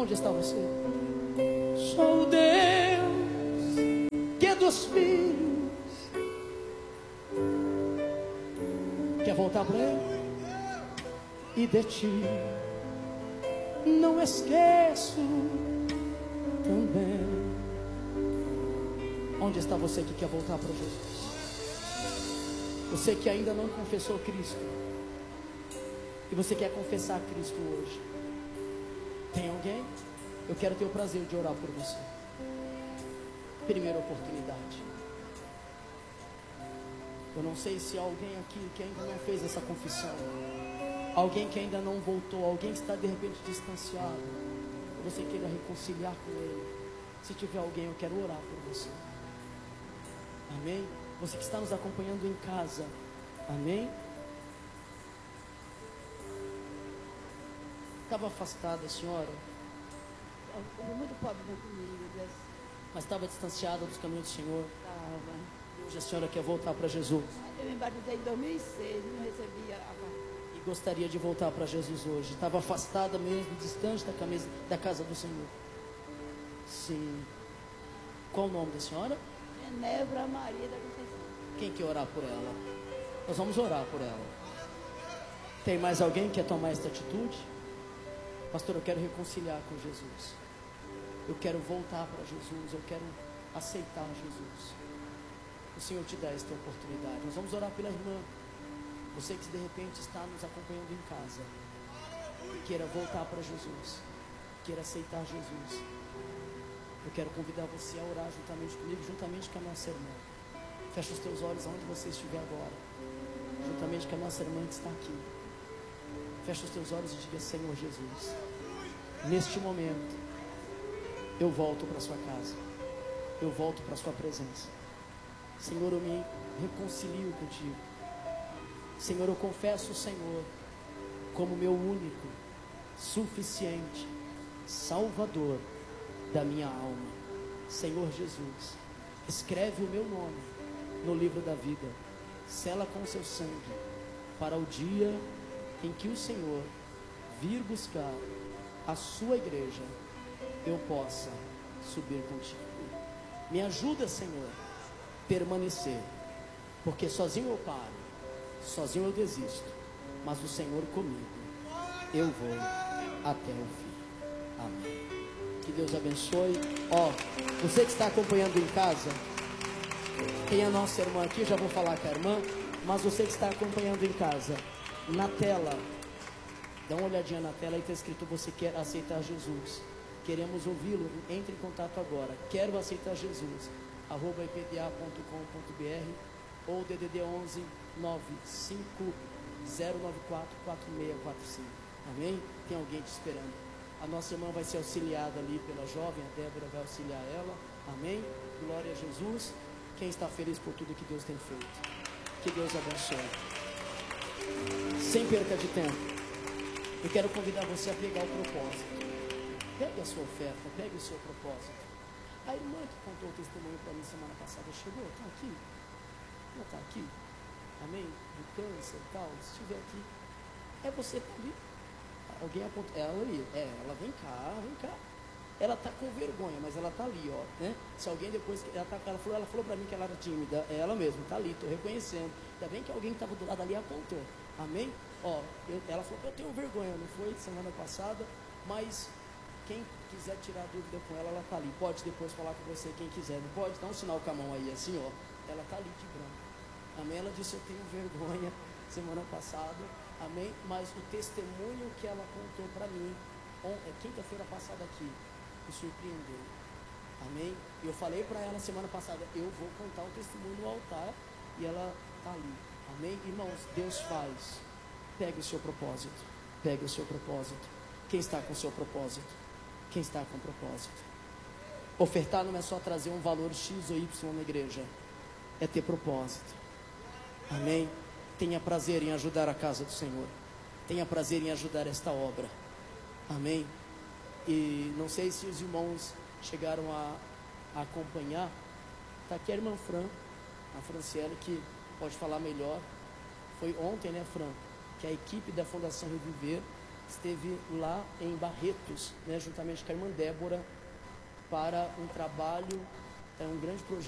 Onde está você? Sou o Deus que é dos filhos. Quer voltar para Ele? E de ti não esqueço também. Onde está você que quer voltar para Jesus? Você que ainda não confessou Cristo e você quer confessar Cristo hoje. Tem alguém? Eu quero ter o prazer de orar por você. Primeira oportunidade. Eu não sei se há alguém aqui que ainda não fez essa confissão, alguém que ainda não voltou, alguém que está de repente distanciado, você queira reconciliar com Ele. Se tiver alguém, eu quero orar por você. Amém? Você que está nos acompanhando em casa, amém? Estava afastada a senhora? Muito pobre da comida. Mas estava distanciada dos caminhos do Senhor? Estava. Hoje a senhora quer voltar para Jesus? Eu me batizei em 2006, não recebia E gostaria de voltar para Jesus hoje. Estava afastada mesmo, distante da casa do Senhor. Sim. Qual o nome da senhora? Genebra Maria da Conceição. Quem quer orar por ela? Nós vamos orar por ela. Tem mais alguém que quer tomar esta atitude? Pastor, eu quero reconciliar com Jesus. Eu quero voltar para Jesus. Eu quero aceitar Jesus. O Senhor te dá esta oportunidade. Nós vamos orar pela irmã. Você que de repente está nos acompanhando em casa e queira voltar para Jesus, queira aceitar Jesus, eu quero convidar você a orar juntamente comigo, juntamente com a nossa irmã. Feche os teus olhos onde você estiver agora, juntamente com a nossa irmã que está aqui. Feche os teus olhos e diga: Senhor Jesus, neste momento eu volto para a sua casa, eu volto para a sua presença. Senhor, eu me reconcilio contigo. Senhor, eu confesso o Senhor como meu único, suficiente Salvador da minha alma. Senhor Jesus, escreve o meu nome no livro da vida, sela com o seu sangue, para o dia em que o Senhor vir buscar a sua igreja, eu possa subir contigo. Me ajuda, Senhor, permanecer, porque sozinho eu paro, sozinho eu desisto, mas o Senhor comigo, eu vou até o fim. Amém. Que Deus abençoe. Você que está acompanhando em casa, tem a nossa irmã aqui, já vou falar com a irmã, mas você que está acompanhando em casa, na tela, dá uma olhadinha na tela e está escrito: você quer aceitar Jesus? Queremos ouvi-lo. Entre em contato agora. Quero aceitar Jesus, @ipda.com.br ou DDD 11 95094 4645. Amém? Tem alguém te esperando. A nossa irmã vai ser auxiliada ali pela jovem, a Débora vai auxiliar ela. Amém? Glória a Jesus. Quem está feliz por tudo que Deus tem feito? Que Deus abençoe. Sem perca de tempo, eu quero convidar você a pegar o propósito. Pegue a sua oferta, pegue o seu propósito. A irmã que contou o testemunho para mim semana passada chegou, está aqui? Ela está aqui? Amém? Do câncer e tal, se estiver aqui, é você que está ali. Alguém apontou, ela ali, ela vem cá. Ela está com vergonha, mas ela está ali, ó, né? Se alguém depois, ela falou para mim que ela era tímida, é ela mesma, está ali, estou reconhecendo. Ainda bem que alguém que estava do lado ali apontou, amém? Ela falou que eu tenho vergonha, não foi semana passada, mas quem quiser tirar dúvida com ela está ali. Pode depois falar com você quem quiser, não pode? Dá um sinal com a mão aí, assim, ó. Ela está ali de branco, amém? Ela disse: eu tenho vergonha semana passada, amém? Mas o testemunho que ela contou para mim, quinta-feira passada aqui, me surpreendeu, amém? Eu falei para ela semana passada: eu vou contar o testemunho no altar, e ela está ali, amém? Irmãos, Deus faz. Pegue o seu propósito, pegue o seu propósito. Quem está com o seu propósito? Quem está com propósito? Ofertar não é só trazer um valor X ou Y na igreja, é ter propósito, amém? Tenha prazer em ajudar a casa do Senhor, tenha prazer em ajudar esta obra, amém? E não sei se os irmãos chegaram a acompanhar. Está aqui a irmã Fran, a Franciele, que pode falar melhor. Foi ontem, né, Fran, que a equipe da Fundação Reviver esteve lá em Barretos, né, juntamente com a irmã Débora, para um trabalho, um grande projeto